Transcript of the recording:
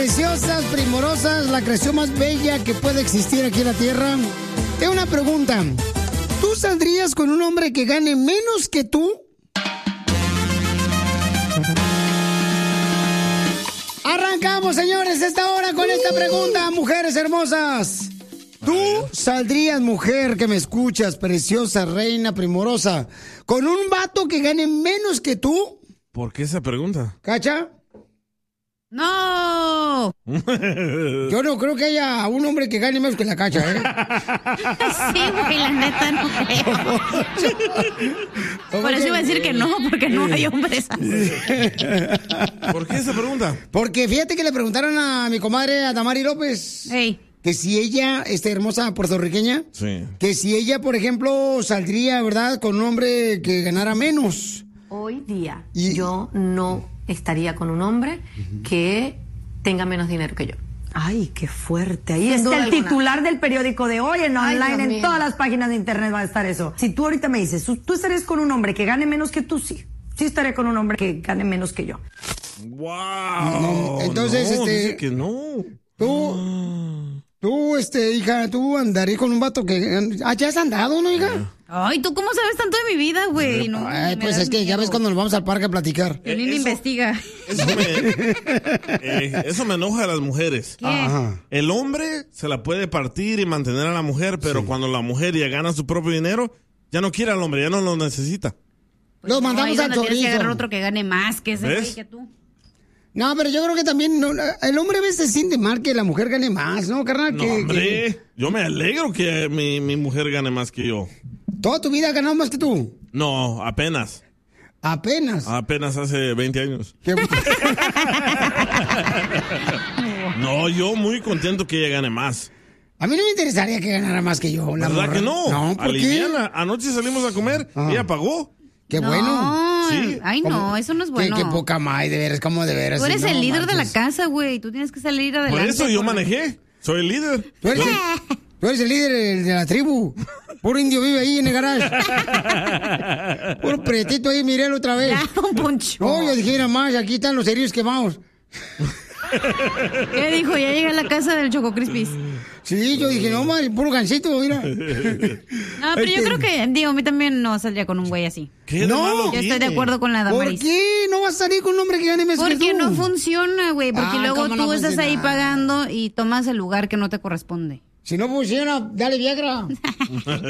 Preciosas, primorosas, la creación más bella que puede existir aquí en la tierra. Tengo una pregunta. ¿Tú saldrías con un hombre que gane menos que tú? Arrancamos, señores, esta hora con esta pregunta, mujeres hermosas. ¿Tú saldrías, mujer que me escuchas, preciosa, reina, primorosa, con un vato que gane menos que tú? ¿Por qué esa pregunta? ¿Cacha? ¡No! Yo no creo que haya un hombre que gane menos que la Cacha, ¿eh? Sí, güey, la neta no creo. Por eso iba a decir que no, porque no hay hombres así. ¿Por qué esa pregunta? Porque fíjate que le preguntaron a mi comadre, a Damari López, que si ella, hermosa puertorriqueña, que si ella, por ejemplo, saldría, ¿verdad?, con un hombre que ganara menos. Hoy día yo no estaría con un hombre que tenga menos dinero que yo. Ay, qué fuerte. Ahí Sin está duda el alguna. titular del periódico de hoy, en Ay, online, Dios en mío. todas las páginas de internet va a estar eso. Si tú ahorita me dices, ¿tú estarías con un hombre que gane menos que tú? Sí. Sí estaría con un hombre que gane menos que yo. ¡Wow! Entonces, no, dice que no. Tú, hija, tú andarías con un vato que... Ah, ¿ya has andado, no, hija? Ay, ¿tú cómo sabes tanto de mi vida, güey? No, Ay, pues es que ya ves cuando nos vamos al parque a platicar. Piolín investiga. Eso me enoja a las mujeres. ¿Qué? Ajá. El hombre se la puede partir y mantener a la mujer, pero cuando la mujer ya gana su propio dinero, ya no quiere al hombre, ya no lo necesita. Pues Lo mandamos al Tienes que chorizo. agarrar otro que gane más que ese ¿Ves? güey que tú. No, pero yo creo que también el hombre a veces siente mal que la mujer gane más, ¿no, carnal? No, Que hombre, yo me alegro que mi mujer gane más que yo. ¿Toda tu vida ha ganado más que tú? No, apenas. ¿Apenas? Apenas hace 20 años. ¿Qué? No, yo muy contento que ella gane más. A mí no me interesaría que ganara más que yo. La ¿Verdad morra. que no? No, ¿por qué? Aliviana. Anoche salimos a comer, ella pagó. Qué No, bueno. Sí. Ay, no, eso no es bueno. Qué poca más, de veras, como de veras. Tú eres no el líder de la manches. casa, güey. Tú tienes que salir adelante. Por eso yo manejé. Soy el líder. Tú eres el líder de la tribu. Puro indio vive ahí en el garage. Puro pretito ahí, mirelo otra vez. Ya, don Poncho. No, yo dije, nada más, aquí están los heridos quemados. ¿Qué dijo? Ya llegué a la casa del Choco Crispis. Sí, yo dije, no, madre, puro gancito, mira. No, pero yo creo que, digo, a mí también no saldría con un güey así. ¿Qué de No. malo Yo estoy de tiene? acuerdo con la ¿Por Damaris. qué no vas a salir con un hombre que gane más que tú? Porque no funciona, güey. Porque luego ¿cómo no tú estás ahí funciona? pagando y tomas el lugar que no te corresponde. Si no funciona, dale Viagra.